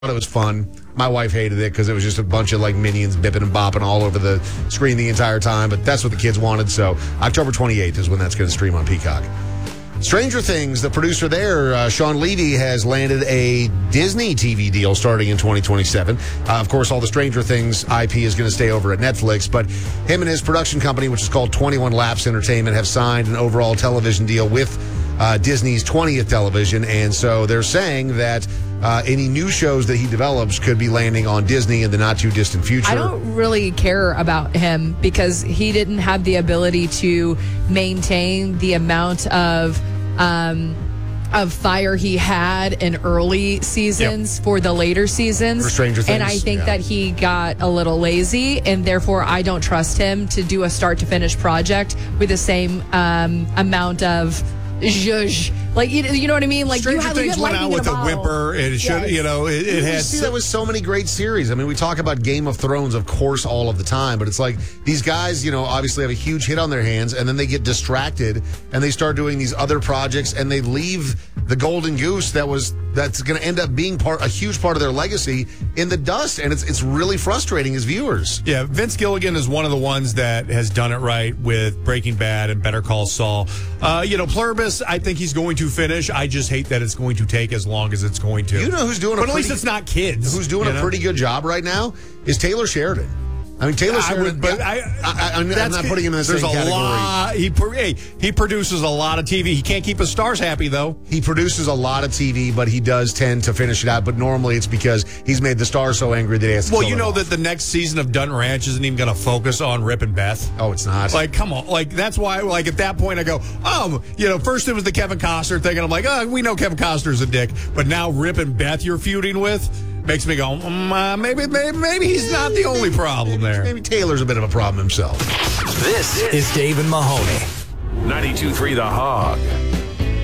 thought it was fun. My wife hated it because it was just a bunch of like minions bipping and bopping all over the screen the entire time. But that's what the kids wanted. So October 28th is when that's going to stream on Peacock. Stranger Things, the producer there, Sean Levy, has landed a Disney TV deal starting in 2027. Of course, all the Stranger Things IP is going to stay over at Netflix, but him and his production company, which is called 21 Laps Entertainment, have signed an overall television deal with Disney's 20th television, and so they're saying that any new shows that he develops could be landing on Disney in the not-too-distant future. I don't really care about him because he didn't have the ability to maintain the amount of fire he had in early seasons for the later seasons. For Stranger Things. And I think that he got a little lazy, and therefore I don't trust him to do a start-to-finish project with the same amount of zhuzh. Like, you know what I mean? Like, Stranger Things went out with a whimper. It should, it had. See, that was so many great series. I mean, we talk about Game of Thrones, of course, all of the time, but it's like these guys, obviously have a huge hit on their hands, and then they get distracted, and they start doing these other projects, and they leave the golden goose that's going to end up being a huge part of their legacy in the dust, and it's really frustrating as viewers. Yeah, Vince Gilligan is one of the ones that has done it right with Breaking Bad and Better Call Saul. Pluribus, I think he's going to finish. I just hate that it's going to take as long as it's going to. You know who's doing but at least it's not kids. Who's doing a pretty good job right now is Taylor Sheridan. I mean, Taylor Sheridan, I'm not putting him in the same category. He produces a lot of TV. He can't keep his stars happy, though. He produces a lot of TV, but he does tend to finish it out. But normally it's because he's made the stars so angry that he has to Well, you know that the next season of Dutton Ranch isn't even going to focus on Rip and Beth. Oh, it's not? Like, come on. Like, that's why, like, at that point I go, first it was the Kevin Costner thing, and I'm like, we know Kevin Costner's a dick. But now Rip and Beth you're feuding with makes me go, maybe he's not the only problem there. Maybe Taylor's a bit of a problem himself. This is Dave and Mahoney. 92.3 The Hog.